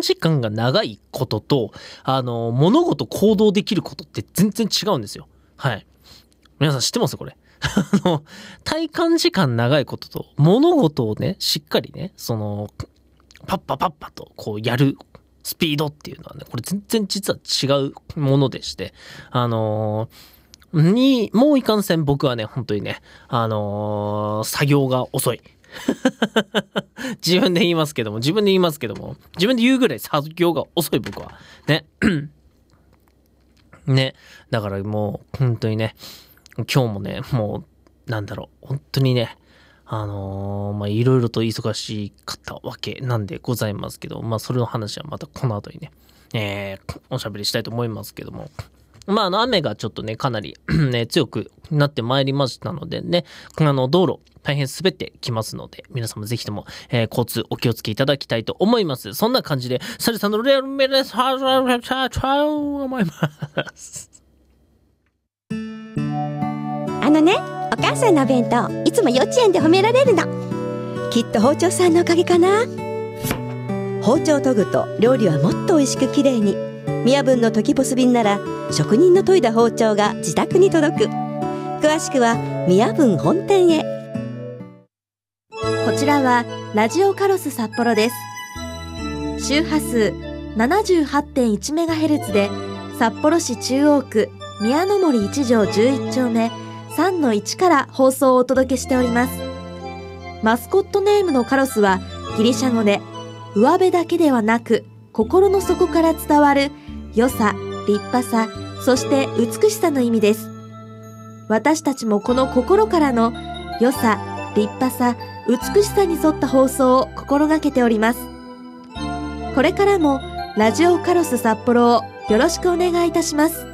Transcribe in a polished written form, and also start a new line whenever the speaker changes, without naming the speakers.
時間が長いことと、物事行動できることって全然違うんですよ。はい。皆さん知ってますこれ。体感時間長いことと、物事をね、しっかりね、パッパとこうやるスピードっていうのはね、これ全然実は違うものでして、もういかんせん僕はね、本当にね、作業が遅い。自分で言いますけども、自分で言うぐらい作業が遅い僕は。ね。ね。だからもう、本当にね、今日もね、もう、本当にね、いろいろと忙しかったわけなんでございますけど、それの話はまたこの後にね、おしゃべりしたいと思いますけども、雨がちょっとね、かなりね、強くなってまいりましたのでね、道路、大変滑ってきますので、皆様ぜひとも、交通お気をつけいただきたいと思います。そんな感じで、サリさんのレアルメレスハー思います。
お母さんのお弁当、いつも幼稚園で褒められるの。きっと包丁さんのおかげかな。包丁を研ぐと料理はもっと美味しくきれいに。みやぶんのトキポス便なら職人の研いだ包丁が自宅に届く。詳しくはみやぶん本店へ。
こちらはラジオカロス札幌です。周波数 78.1MHz で札幌市中央区宮の森1条11丁目3-1から放送をお届けしております。マスコットネームのカロスはギリシャ語で上辺だけではなく心の底から伝わる良さ、立派さ、そして美しさの意味です。私たちもこの心からの良さ、立派さ、美しさに沿った放送を心がけております。これからもラジオカロス札幌をよろしくお願いいたします。